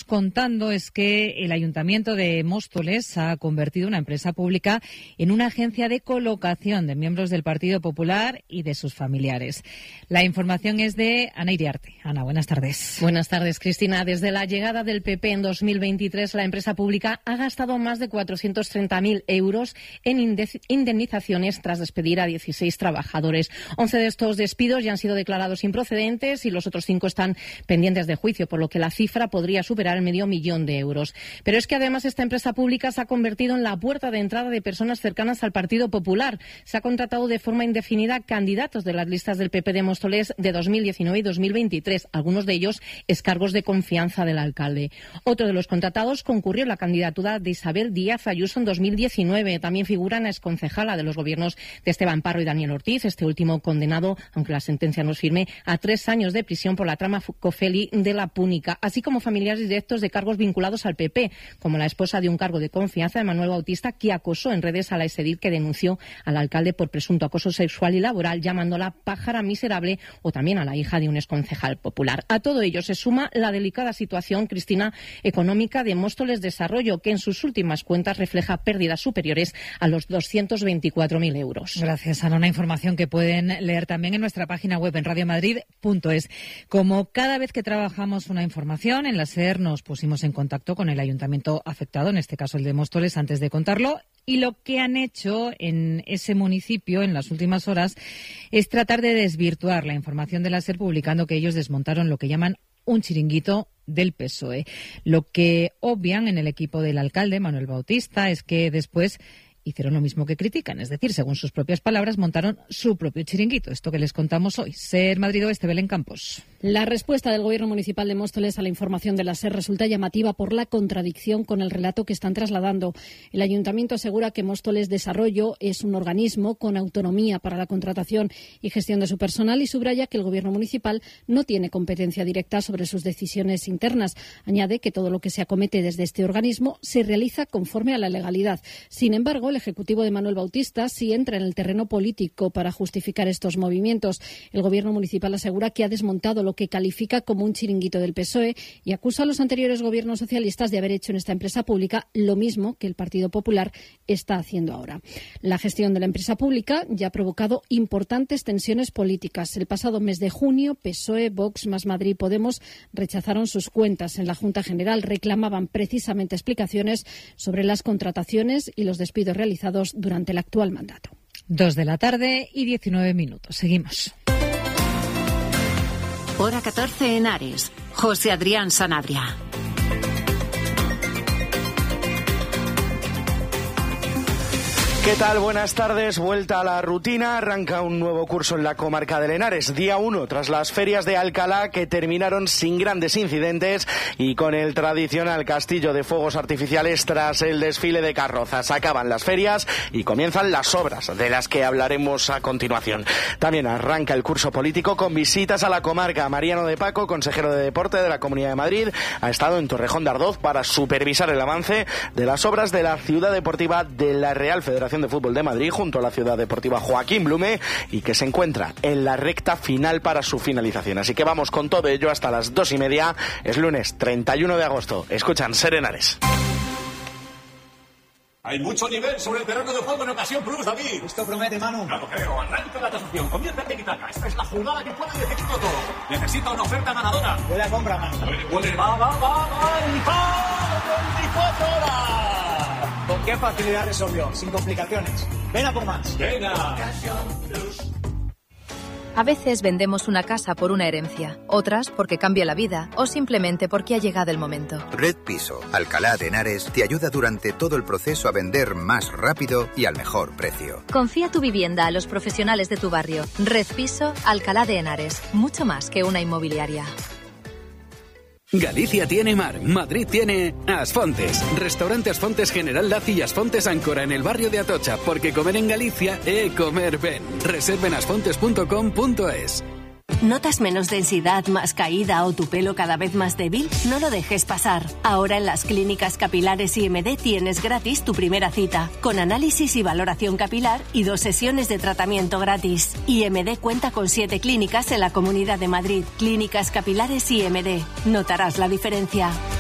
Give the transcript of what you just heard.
contando es que el Ayuntamiento de Móstoles ha convertido una empresa pública en una agencia de colocación de miembros del Partido Popular y de sus familiares. La información es de Ana Iriarte. Ana, buenas tardes. Buenas tardes, Cristina. Desde la llegada del PP en 2023, la empresa pública ha gastado más de 430.000 euros en indemnizaciones tras despedir a 16 trabajadores. 11 de estos despidos ya han sido declarados improcedentes y los otros 5 están pendientes de juicio, por lo que la cifra podría superar el 500.000 de euros. Pero es que además esta empresa pública se ha convertido en la puerta de entrada de personas cercanas al Partido Popular. Se ha contratado de forma indefinida candidatos de las listas del PP de Móstoles de 2019 y 2023, algunos de ellos excargos de confianza del alcalde. Otro de los contratados concurrió en la candidatura de Isabel Díaz Ayuso en 2019. También figuran a exconcejala de los gobiernos de Esteban Parro y Daniel Ortiz, este último condenado, aunque la sentencia no es firme, a 3 años de prisión por la trama Cofeli de la Púnica, así como familiares directos de cargos vinculados al PP, como la esposa de un cargo de confianza de Manuel Bautista, que acosó en redes a la exedil que denunció al alcalde por presunto acoso sexual y laboral, llamándola pájara miserable, o también a la hija de un exconcejal popular. A todo ello se suma la delicada situación, Cristina, económica de Móstoles Desarrollo, que en sus últimas cuentas refleja pérdidas superiores a los 224.000 euros. Gracias, Ana. Una información que pueden leer también en nuestra página web en radiomadrid.es. Como cada vez que trabajamos una información, en la SER nos pusimos en contacto con el ayuntamiento afectado, en este caso el de Móstoles, antes de contarlo. Y lo que han hecho en ese municipio en las últimas horas es tratar de desvirtuar la información de la SER, publicando que ellos desmontaron lo que llaman un chiringuito del PSOE. Lo que obvian en el equipo del alcalde, Manuel Bautista, es que después hicieron lo mismo que critican, es decir, según sus propias palabras, montaron su propio chiringuito. Esto que les contamos hoy. SER Madrid Oeste, Belén Campos. La respuesta del Gobierno Municipal de Móstoles a la información de la SER resulta llamativa por la contradicción con el relato que están trasladando. El Ayuntamiento asegura que Móstoles Desarrollo es un organismo con autonomía para la contratación y gestión de su personal y subraya que el Gobierno Municipal no tiene competencia directa sobre sus decisiones internas. Añade que todo lo que se acomete desde este organismo se realiza conforme a la legalidad. Sin embargo, el Ejecutivo de Manuel Bautista sí entra en el terreno político para justificar estos movimientos. El Gobierno Municipal asegura que ha desmontado lo que califica como un chiringuito del PSOE y acusa a los anteriores gobiernos socialistas de haber hecho en esta empresa pública lo mismo que el Partido Popular está haciendo ahora. La gestión de la empresa pública ya ha provocado importantes tensiones políticas. El pasado mes de junio, PSOE, Vox, Más Madrid y Podemos rechazaron sus cuentas en la Junta General. Reclamaban precisamente explicaciones sobre las contrataciones y los despidos realizados durante el actual mandato. 2:19 p.m. Seguimos. Hora 14 en Ares. José Adrián Sanabria. ¿Qué tal? Buenas tardes. Vuelta a la rutina. Arranca un nuevo curso en la comarca de Henares. Día 1 tras las ferias de Alcalá, que terminaron sin grandes incidentes y con el tradicional castillo de fuegos artificiales tras el desfile de carrozas. Acaban las ferias y comienzan las obras, de las que hablaremos a continuación. También arranca el curso político con visitas a la comarca. Mariano de Paco, consejero de Deporte de la Comunidad de Madrid, ha estado en Torrejón de Ardoz para supervisar el avance de las obras de la ciudad deportiva de la Real Federación de Fútbol de Madrid junto a la ciudad deportiva Joaquín Blume, y que se encuentra en la recta final para su finalización. Así que vamos con todo ello hasta las 2:30. Es lunes 31 de agosto. Escuchan SER Henares. Hay mucho nivel sobre el terreno de juego en ocasión plus, David. Esto promete, Manu. No lo creo. Arranca la tasación. Comienza el tiki-taka. Esta es la jugada que puede decidirlo todo. Necesita una oferta ganadora. Huele a compra, Manu. Huele, va. ¡Y 24 horas! ¿Con qué facilidad resolvió? Sin complicaciones. Ven a por más. Venga. A veces vendemos una casa por una herencia, otras porque cambia la vida o simplemente porque ha llegado el momento. Red Piso, Alcalá de Henares, te ayuda durante todo el proceso a vender más rápido y al mejor precio. Confía tu vivienda a los profesionales de tu barrio. Red Piso, Alcalá de Henares. Mucho más que una inmobiliaria. Galicia tiene mar, Madrid tiene Asfontes. Restaurante Asfontes General Laci y Asfontes Áncora en el barrio de Atocha, porque comer en Galicia comer ben. Reserven asfontes.com.es. ¿Notas menos densidad, más caída o tu pelo cada vez más débil? No lo dejes pasar. Ahora en las clínicas capilares IMD tienes gratis tu primera cita, con análisis y valoración capilar y 2 sesiones de tratamiento gratis. IMD cuenta con 7 clínicas en la Comunidad de Madrid. Clínicas capilares IMD. Notarás la diferencia.